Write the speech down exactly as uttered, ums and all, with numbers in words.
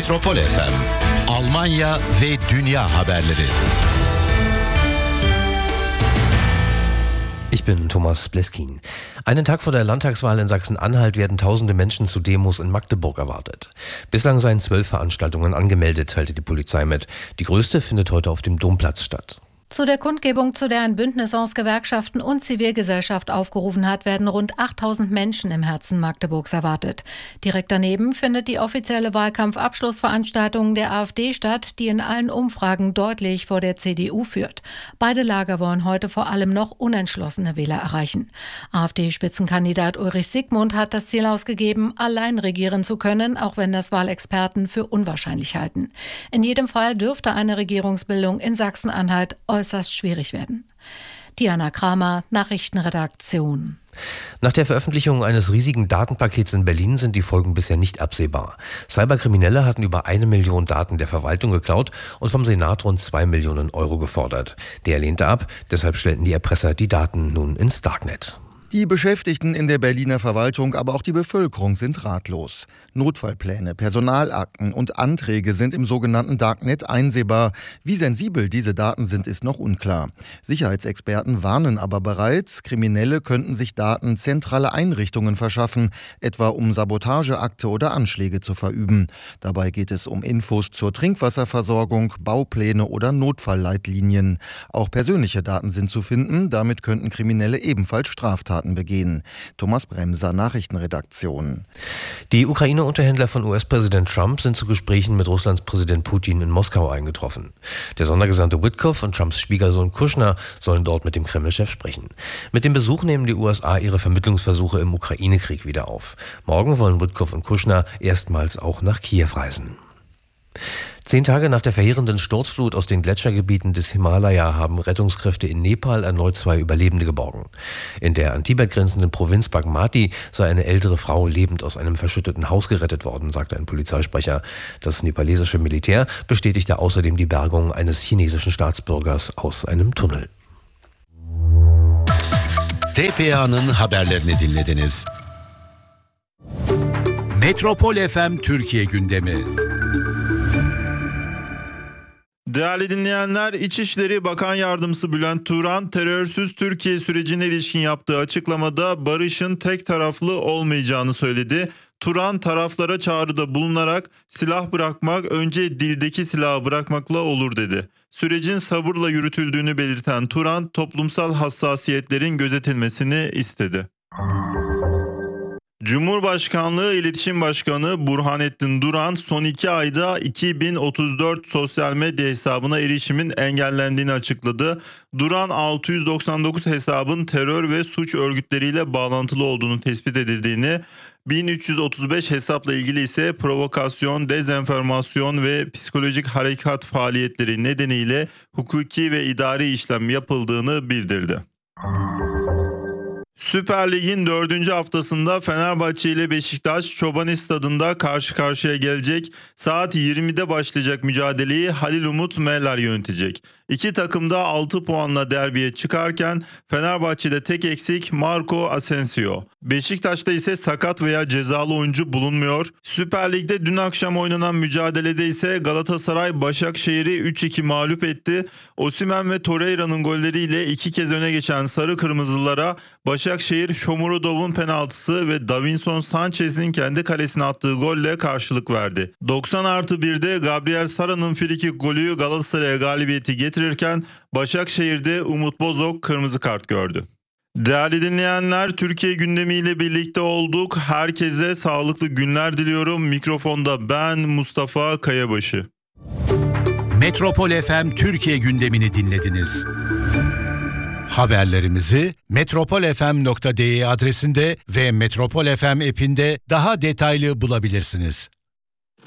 Metropol F M, Almanya ve dünya haberleri. Ich bin Thomas Bleskin. Einen Tag vor der Landtagswahl in Sachsen-Anhalt werden tausende Menschen zu Demos in Magdeburg erwartet. Bislang seien zwölf Veranstaltungen angemeldet, teilte die Polizei mit. Die größte findet heute auf dem Domplatz statt. Zu der Kundgebung, zu der ein Bündnis aus Gewerkschaften und Zivilgesellschaft aufgerufen hat, werden rund achttausend Menschen im Herzen Magdeburgs erwartet. Direkt daneben findet die offizielle Wahlkampfabschlussveranstaltung der AfD statt, die in allen Umfragen deutlich vor der C D U führt. Beide Lager wollen heute vor allem noch unentschlossene Wähler erreichen. AfD-Spitzenkandidat Ulrich Siegmund hat das Ziel ausgegeben, allein regieren zu können, auch wenn das Wahlexperten für unwahrscheinlich halten. In jedem Fall dürfte eine Regierungsbildung in Sachsen-Anhalt äußerst schwierig werden. Diana Kramer, Nachrichtenredaktion. Nach der Veröffentlichung eines riesigen Datenpakets in Berlin sind die Folgen bisher nicht absehbar. Cyberkriminelle hatten über eine Million Daten der Verwaltung geklaut und vom Senat rund zwei Millionen Euro gefordert. Der lehnte ab, deshalb stellten die Erpresser die Daten nun ins Darknet. Die Beschäftigten in der Berliner Verwaltung, aber auch die Bevölkerung sind ratlos. Notfallpläne, Personalakten und Anträge sind im sogenannten Darknet einsehbar. Wie sensibel diese Daten sind, ist noch unklar. Sicherheitsexperten warnen aber bereits, Kriminelle könnten sich Daten zentraler Einrichtungen verschaffen, etwa um Sabotageakte oder Anschläge zu verüben. Dabei geht es um Infos zur Trinkwasserversorgung, Baupläne oder Notfallleitlinien. Auch persönliche Daten sind zu finden, damit könnten Kriminelle ebenfalls Straftaten begehen. Thomas Bremser, Nachrichtenredaktion. Die Ukraine-Unterhändler von U S-Präsident Trump sind zu Gesprächen mit Russlands Präsident Putin in Moskau eingetroffen. Der Sondergesandte Witkoff und Trumps Schwiegersohn Kushner sollen dort mit dem Kreml-Chef sprechen. Mit dem Besuch nehmen die U S A ihre Vermittlungsversuche im Ukraine-Krieg wieder auf. Morgen wollen Witkoff und Kushner erstmals auch nach Kiew reisen. Zehn Tage nach der verheerenden Sturzflut aus den Gletschergebieten des Himalaya haben Rettungskräfte in Nepal erneut zwei Überlebende geborgen. In der an Tibet grenzenden Provinz Bagmati sei eine ältere Frau lebend aus einem verschütteten Haus gerettet worden, sagte ein Polizeisprecher. Das nepalesische Militär bestätigte außerdem die Bergung eines chinesischen Staatsbürgers aus einem Tunnel. T P A'nın haberlerini dinlediniz. Metropol F M Türkiye gündemi. Değerli dinleyenler, İçişleri Bakan Yardımcısı Bülent Turan, terörsüz Türkiye sürecine ilişkin yaptığı açıklamada barışın tek taraflı olmayacağını söyledi. Turan, taraflara çağrıda bulunarak silah bırakmak önce dildeki silahı bırakmakla olur dedi. Sürecin sabırla yürütüldüğünü belirten Turan, toplumsal hassasiyetlerin gözetilmesini istedi. Cumhurbaşkanlığı İletişim Başkanı Burhanettin Duran son iki ayda iki bin otuz dört sosyal medya hesabına erişimin engellendiğini açıkladı. Duran altı yüz doksan dokuz hesabın terör ve suç örgütleriyle bağlantılı olduğunu tespit edildiğini, bin üç yüz otuz beş hesapla ilgili ise provokasyon, dezenformasyon ve psikolojik harekat faaliyetleri nedeniyle hukuki ve idari işlem yapıldığını bildirdi. Süper Lig'in dördüncü haftasında Fenerbahçe ile Beşiktaş Çoban Stadı'nda karşı karşıya gelecek. Saat yirmide başlayacak mücadeleyi Halil Umut Meler yönetecek. İki takım da altı puanla derbiye çıkarken Fenerbahçe'de tek eksik Marco Asensio. Beşiktaş'ta ise sakat veya cezalı oyuncu bulunmuyor. Süper Lig'de dün akşam oynanan mücadelede ise Galatasaray Başakşehir'i üç iki mağlup etti. Osimhen ve Torreira'nın golleriyle iki kez öne geçen Sarı Kırmızılılara Başakşehir, Shomurodov'un penaltısı ve Davinson Sanchez'in kendi kalesine attığı golle karşılık verdi. doksan artı birde Gabriel Sara'nın frikik golü Galatasaray'a galibiyeti getirirken Başakşehir'de Umut Bozok kırmızı kart gördü. Değerli dinleyenler, Türkiye gündemiyle birlikte olduk. Herkese sağlıklı günler diliyorum. Mikrofonda ben Mustafa Kayabaşı. Metropol F M Türkiye gündemini dinlediniz. Haberlerimizi metropol f m nokta d e adresinde ve Metropol F M app'inde daha detaylı bulabilirsiniz.